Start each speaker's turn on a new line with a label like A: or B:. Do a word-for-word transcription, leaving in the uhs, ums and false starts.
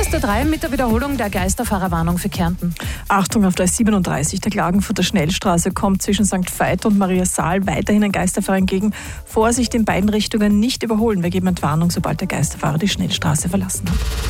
A: Plus der drei mit der Wiederholung der Geisterfahrerwarnung für Kärnten.
B: Achtung auf der S siebenunddreißig, der Klagenfurter Schnellstraße kommt zwischen Sankt Veit und Maria Saal weiterhin ein Geisterfahrer entgegen. Vorsicht in beiden Richtungen, nicht überholen. Wir geben Entwarnung, sobald der Geisterfahrer die Schnellstraße verlassen hat.